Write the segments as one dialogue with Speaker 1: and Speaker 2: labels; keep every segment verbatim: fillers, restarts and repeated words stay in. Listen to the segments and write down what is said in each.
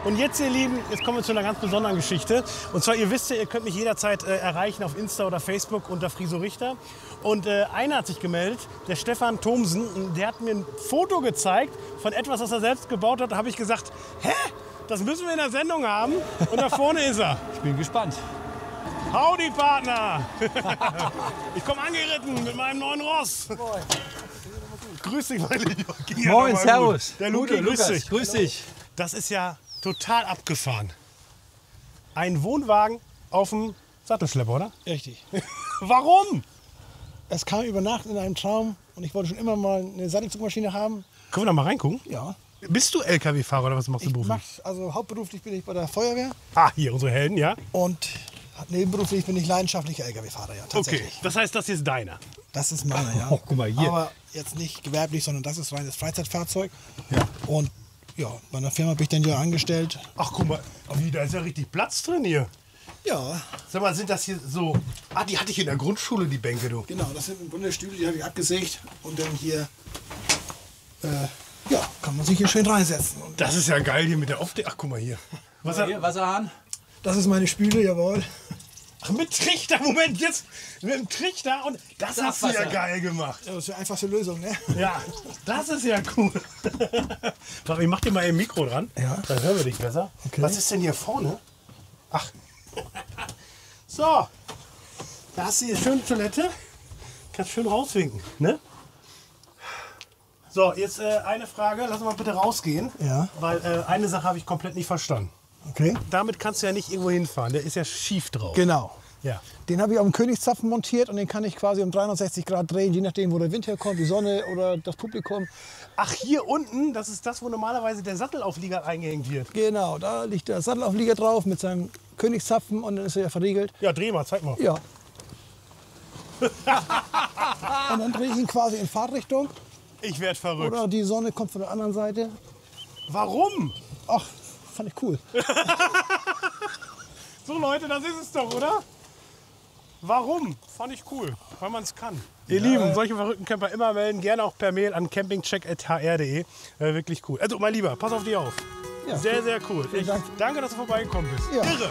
Speaker 1: Und jetzt, ihr Lieben, jetzt kommen wir zu einer ganz besonderen Geschichte. Und zwar, ihr wisst ja, ihr könnt mich jederzeit äh, erreichen auf Insta oder Facebook unter Friso Richter. Und äh, einer hat sich gemeldet, der Stefan Thomsen. Und der hat mir ein Foto gezeigt von etwas, was er selbst gebaut hat. Da habe ich gesagt, hä? Das müssen wir in der Sendung haben. Und da vorne ist er.
Speaker 2: Ich bin gespannt.
Speaker 1: Howdy, Partner! Ich komme angeritten mit meinem neuen Ross. Moin. Grüß dich, mein Lieber. Ja,
Speaker 2: Moin, servus.
Speaker 1: Der Luki, grüß
Speaker 2: Lukas,
Speaker 1: dich.
Speaker 2: grüß dich.
Speaker 1: Das ist ja total abgefahren. Ein Wohnwagen auf dem Sattelschlepper, oder?
Speaker 3: Richtig.
Speaker 1: Warum?
Speaker 3: Es kam über Nacht in einem Traum und ich wollte schon immer mal eine Sattelzugmaschine haben.
Speaker 1: Können wir da mal reingucken?
Speaker 3: Ja.
Speaker 1: Bist du L K W-Fahrer oder was machst du
Speaker 3: Ich
Speaker 1: beruflich?
Speaker 3: mach, also hauptberuflich bin ich bei der Feuerwehr
Speaker 1: Ah, hier, unsere Helden, ja?
Speaker 3: und nebenberuflich bin ich leidenschaftlicher L K W-Fahrer, ja, tatsächlich.
Speaker 1: Okay, das heißt, das hier ist deiner.
Speaker 3: Das ist meiner, ja.
Speaker 2: Oh, guck mal hier.
Speaker 3: Aber jetzt nicht gewerblich, sondern das ist reines Freizeitfahrzeug.
Speaker 2: Ja.
Speaker 3: Und ja, bei einer Firma bin ich dann ja angestellt.
Speaker 1: Ach, guck mal, wie, da ist ja richtig Platz drin hier.
Speaker 3: Ja,
Speaker 1: Sag mal, sind das hier so... Ah, die hatte ich in der Grundschule, die Bänke, du.
Speaker 3: genau, das sind im Grunde Stühle, die habe ich abgesägt und dann hier, äh, ja, kann man sich hier schön reinsetzen. Und
Speaker 1: Das ist ja geil hier mit der Optik. Ach, guck mal hier. Was hat,
Speaker 2: Hier, Wasserhahn.
Speaker 3: das ist meine Spüle, jawohl.
Speaker 1: ach, mit Trichter, Moment, jetzt mit dem Trichter. Und das
Speaker 2: Das
Speaker 1: hast du ja
Speaker 2: Abwasser.
Speaker 1: geil gemacht.
Speaker 3: Ja, das ist die einfachste Lösung, ne?
Speaker 1: Ja, das ist ja cool. Warte, ich mach dir mal ein Mikro dran.
Speaker 3: Ja.
Speaker 1: Dann hören wir dich besser.
Speaker 3: Okay.
Speaker 1: Was ist denn hier vorne? Ach. So. Da hast du hier schön Toilette. Kannst schön rauswinken, ne? So, jetzt äh, eine Frage. Lass mal bitte rausgehen.
Speaker 3: Ja.
Speaker 1: Weil äh, eine Sache habe ich komplett nicht verstanden.
Speaker 3: Okay.
Speaker 1: Damit kannst du ja nicht irgendwo hinfahren. Der ist ja schief drauf.
Speaker 3: Genau.
Speaker 1: Ja.
Speaker 3: Den habe ich auf dem Königszapfen montiert und den kann ich quasi um dreihundertsechzig Grad drehen, je nachdem, wo der Wind herkommt, die Sonne oder das Publikum.
Speaker 1: Ach, hier unten, das ist das, wo normalerweise der Sattelauflieger eingehängt wird.
Speaker 3: Genau, da liegt der Sattelauflieger drauf mit seinem Königszapfen und dann ist er ja verriegelt.
Speaker 1: Ja, dreh mal, zeig mal.
Speaker 3: Ja. Und dann drehe ich ihn quasi in Fahrtrichtung
Speaker 1: Ich werd verrückt.
Speaker 3: oder die Sonne kommt von der anderen Seite.
Speaker 1: Warum?
Speaker 3: Ach, fand ich cool.
Speaker 1: So Leute, das ist es doch, oder? Warum? Fand ich cool, weil man es kann. Ihr Lieben, solche verrückten Camper immer melden, gerne auch per Mail an campingcheck at h r punkt d e. Äh, wirklich cool. Also mein Lieber, pass auf dich auf.
Speaker 3: Ja,
Speaker 1: Sehr, sehr cool. Ich,
Speaker 3: Dank.
Speaker 1: danke, dass du vorbeigekommen bist.
Speaker 3: Ja.
Speaker 1: Irre.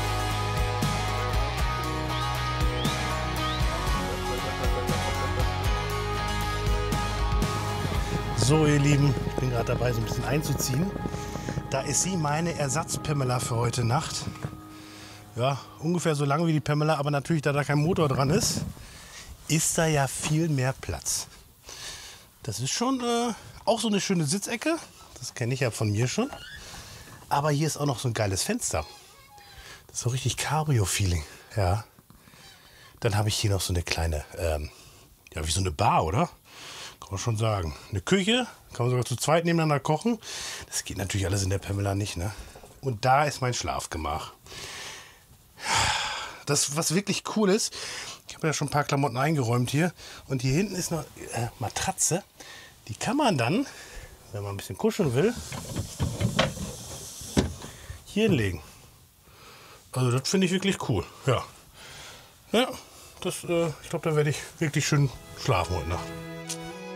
Speaker 1: So, ihr Lieben, ich bin gerade dabei, so ein bisschen einzuziehen. Da ist sie, meine Ersatz-Pamela für heute Nacht. Ja, ungefähr so lang wie die Pamela, aber natürlich, da da kein Motor dran ist, ist da ja viel mehr Platz. Das ist schon äh, auch so eine schöne Sitzecke. Das kenne ich ja von mir schon. Aber hier ist auch noch so ein geiles Fenster. Das ist so richtig Cabrio-Feeling. Ja. Dann habe ich hier noch so eine kleine, ähm, ja, wie so eine Bar, oder? Kann man schon sagen. Eine Küche, kann man sogar zu zweit nebeneinander kochen. Das geht natürlich alles in der Pamela nicht, ne? Und da ist mein Schlafgemach. Das, was wirklich cool ist, ich habe ja schon ein paar Klamotten eingeräumt hier. Und hier hinten ist noch äh, Matratze. Die kann man dann, wenn man ein bisschen kuscheln will, hier hinlegen. Also das finde ich wirklich cool. Ja, ja das, äh, ich glaube, da werde ich wirklich schön schlafen heute Nacht.